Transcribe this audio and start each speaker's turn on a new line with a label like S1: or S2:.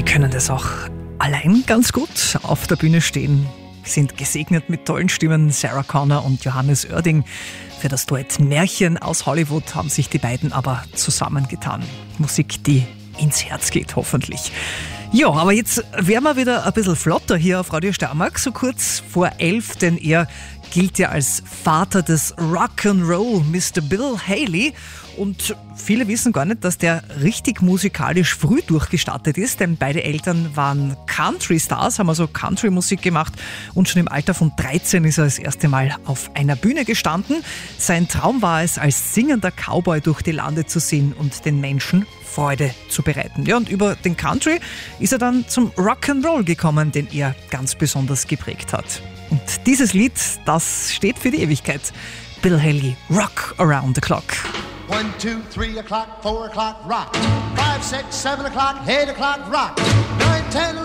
S1: können das auch allein ganz gut auf der Bühne stehen. Sind gesegnet mit tollen Stimmen. Sarah Connor und Johannes Oerding. Für das Duett Märchen aus Hollywood haben sich die beiden aber zusammengetan. Musik, die ins Herz geht, hoffentlich. Ja, aber jetzt werden wir wieder ein bisschen flotter hier auf Radio Steiermark, so kurz vor 11, denn er gilt ja als Vater des Rock'n'Roll, Mr. Bill Haley. Und viele wissen gar nicht, dass der richtig musikalisch früh durchgestartet ist, denn beide Eltern waren Country-Stars, haben also Country-Musik gemacht und schon im Alter von 13 ist er das erste Mal auf einer Bühne gestanden. Sein Traum war es, als singender Cowboy durch die Lande zu ziehen und den Menschen Freude zu bereiten. Ja, und über den Country ist er dann zum Rock'n'Roll gekommen, den er ganz besonders geprägt hat. Und dieses Lied, das steht für die Ewigkeit. Bill Haley, Rock Around the Clock.
S2: 1, 2, 3 o'clock, 4 o'clock, rock. 5, 6, 7 o'clock, 8 o'clock, rock. 9, 10,